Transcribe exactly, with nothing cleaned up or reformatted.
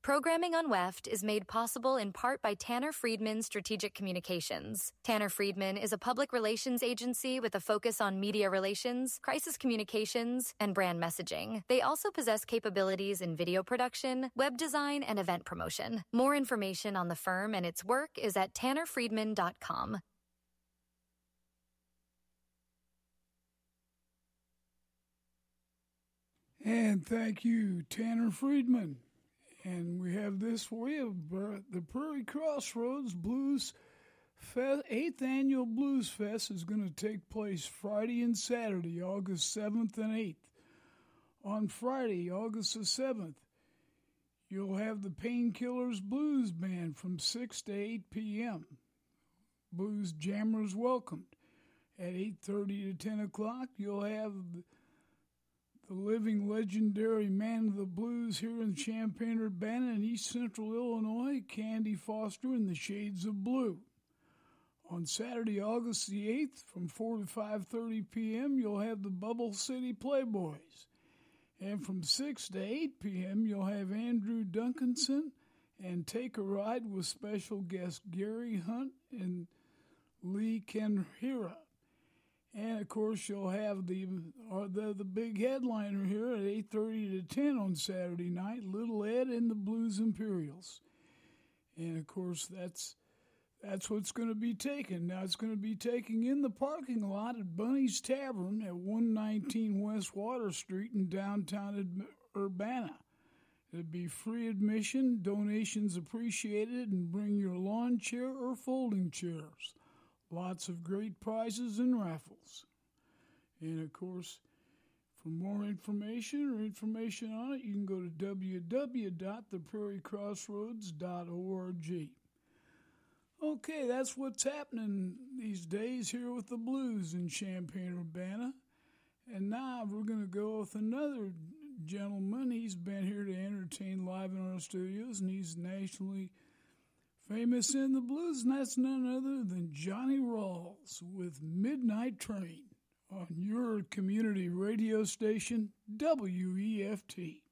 Programming on W E F T is made possible in part by Tanner Friedman Strategic Communications. Tanner Friedman is a public relations agency with a focus on media relations, crisis communications, and brand messaging. They also possess capabilities in video production, web design, and event promotion. More information on the firm and its work is at tanner friedman dot com. And thank you, Tanner Friedman. And we have this for you, the Prairie Crossroads Blues Fest, eighth Annual Blues Fest is going to take place Friday and Saturday, August seventh and eighth. On Friday, August the seventh, you'll have the Painkillers Blues Band from six to eight p.m. Blues jammers welcomed. At eight thirty to ten o'clock, you'll have the The living legendary man of the blues here in Champaign-Urbana in East Central Illinois, Candy Foster and the Shades of Blue. On Saturday, August the eighth, from four to five thirty p.m., you'll have the Bubble City Playboys. And from six to eight p.m., you'll have Andrew Duncanson and Take a Ride with special guests Gary Hunt and Lee Kenhira. And, of course, you'll have the, or the the big headliner here at eight thirty to ten on Saturday night, Little Ed and the Blues Imperials. And, of course, that's that's what's going to be taken. Now, it's going to be taken in the parking lot at Bunny's Tavern at one nineteen West Water Street in downtown Urbana. It'll be free admission, donations appreciated, and bring your lawn chair or folding chairs. Lots of great prizes and raffles. And, of course, for more information or information on it, you can go to w w w dot the prairie crossroads dot org. Okay, that's what's happening these days here with the blues in Champaign-Urbana. And now we're going to go with another gentleman. He's been here to entertain live in our studios, and he's nationally famous in the blues, and that's none other than Johnny Rawls with Midnight Train on your community radio station, W E F T.